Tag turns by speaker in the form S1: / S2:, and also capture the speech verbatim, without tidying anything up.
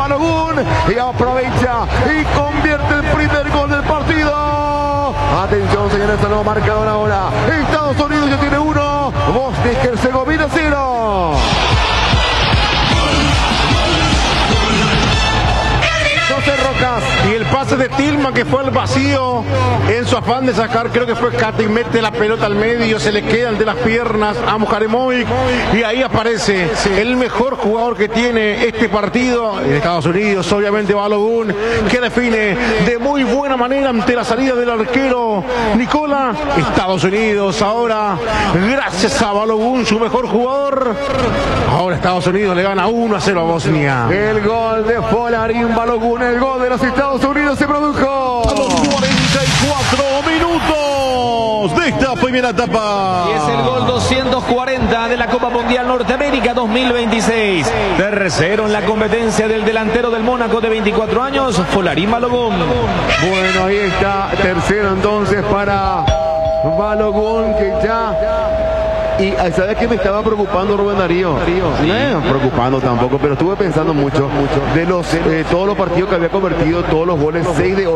S1: Balogun y aprovecha y convierte el primer gol del partido. Atención, señores, este nuevo marcador ahora. Estados Unidos ya tiene uno, Bosnia y Herzegovina cero. Rocas.
S2: Y el pase de Tillman, que fue al vacío en su afán de sacar, creo que fue Cati, mete la pelota al medio, se le queda el de las piernas a Mujaremovic y ahí aparece el mejor jugador que tiene este partido en Estados Unidos, obviamente Balogun, que define de muy buena manera ante la salida del arquero Nicola. Estados Unidos ahora, gracias a Balogun, su mejor jugador, ahora Estados Unidos le gana uno a cero a Bosnia.
S1: El gol de Folarin Balogun, el gol de los Estados Unidos se produjo
S2: a los cuarenta y cuatro minutos de esta primera etapa.
S3: Y es el gol doscientos cuarenta de la Copa Mundial Norteamérica dos mil veintiséis. Tercero en la competencia del delantero del Mónaco de veinticuatro años, Folarin Balogun.
S1: Bueno, ahí está, tercero entonces para Balogun, que ya... Y ¿sabes qué me estaba preocupando, Rubén Darío? Sí. No, preocupando tampoco, pero estuve pensando mucho, mucho de los eh, todos los partidos que había convertido, todos los goles, seis de